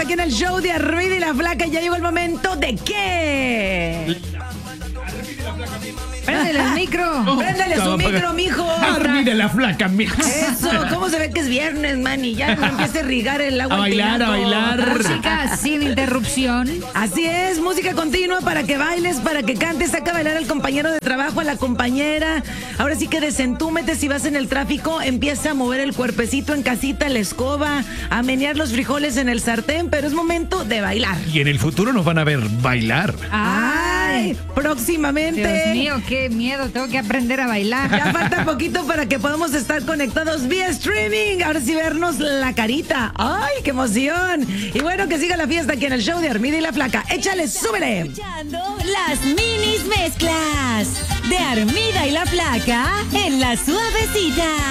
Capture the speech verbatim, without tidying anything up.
aquí en el show de Armida y la Flaca. Ya llegó el momento de qué. Préndele el micro. Oh, Préndele su micro, mijo. Armida y la Flaca mix. Eso, ¿cómo se ve que es viernes, man? Y ya no empiece a rigar el agua. A bailar, a bailar. Música sin interrupción. Así es, música continua para que bailes, para que cantes, saca a bailar al compañero de trabajo, a la compañera. Ahora sí que desentúmete si vas en el tráfico, empieza a mover el cuerpecito en casita, la escoba, a menear los frijoles en el sartén, pero es momento de bailar. Y en el futuro nos van a ver bailar. ¡Ay! Próximamente. Dios mío, qué miedo, tengo que aprender a bailar. Ya falta poquito para que podamos estar conectados vía streaming. Ahora sí vernos la carita. ¡Ay, qué emoción! Y bueno, que siga la fiesta aquí en el show de Armida y la Flaca. ¡Échale, súbele! Escuchando las minis mezclas de Armida y la Flaca en La Suavecita.